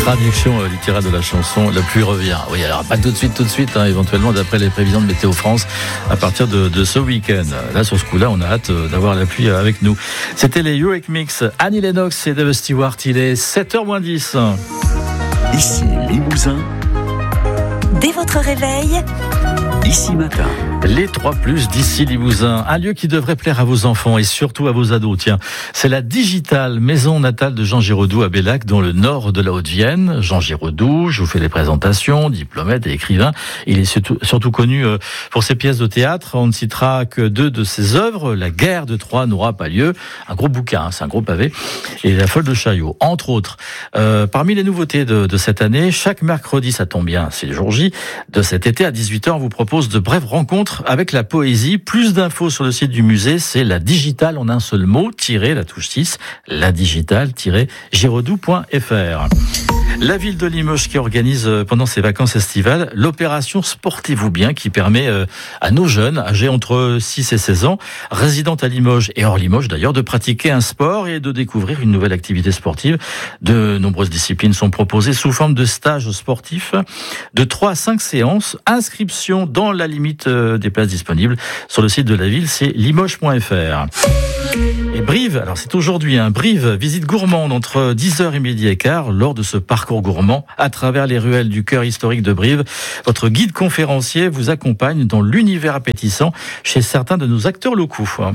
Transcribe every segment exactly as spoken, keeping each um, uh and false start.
Traduction euh, littéraire de la chanson, la pluie revient. Oui, alors pas tout de suite, tout de suite, hein, éventuellement d'après les prévisions de Météo France à partir de, de ce week-end. Là, sur ce coup-là, on a hâte euh, d'avoir la pluie avec nous. C'était les Eurythmics, Annie Lennox et Dave Stewart. Il est sept heures moins dix. Ici Limousin. Dès votre réveil, Ici Matin. Les trois plus d'ici Limousin, un lieu qui devrait plaire à vos enfants et surtout à vos ados. Tiens, c'est la Digitale, maison natale de Jean Giraudoux à Bellac, dans le nord de la Haute-Vienne. Jean Giraudoux, je vous fais les présentations, diplomate et écrivain. Il est surtout, surtout connu pour ses pièces de théâtre. On ne citera que deux de ses œuvres. La guerre de Troie n'aura pas lieu. Un gros bouquin, hein, c'est un gros pavé. Et La folle de Chaillot, entre autres. Euh, parmi les nouveautés de, de cette année, chaque mercredi, ça tombe bien, c'est le jour J, de cet été à dix-huit heures, on vous propose de brèves rencontres avec la poésie. Plus d'infos sur le site du musée, c'est la Digitale en un seul mot, tiré la touche six, la digitale-giraudoux point f r. La ville de Limoges qui organise pendant ses vacances estivales l'opération Sportez-vous bien, qui permet à nos jeunes âgés entre six et seize ans, résidant à Limoges et hors Limoges d'ailleurs, de pratiquer un sport et de découvrir une nouvelle activité sportive. De nombreuses disciplines sont proposées sous forme de stages sportifs de trois à cinq séances. Inscription dans la limite des places disponibles sur le site de la ville, c'est limoges point f r. Et Brive, alors c'est aujourd'hui un hein, Brive, visite gourmande entre dix heures et midi et quart lors de ce parcours gourmand à travers les ruelles du cœur historique de Brive. Votre guide conférencier vous accompagne dans l'univers appétissant chez certains de nos acteurs locaux. Ça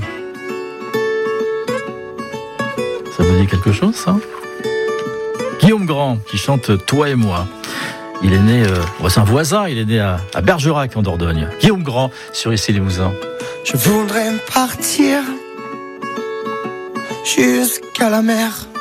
vous dit quelque chose, ça ? Guillaume Grand qui chante Toi et moi. Il est né, euh, c'est un voisin, il est né à, à Bergerac en Dordogne. Guillaume Grand sur Ici Limousin. Je voudrais partir jusqu'à la mer,